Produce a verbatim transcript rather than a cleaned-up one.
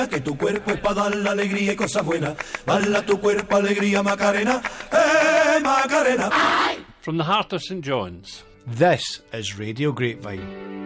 Que tu cuerpo es para dar la alegría y cosas buenas. Bala tu cuerpo, alegría, Macarena. Eh, Macarena. From the heart of St John's, this is Radio Grapevine.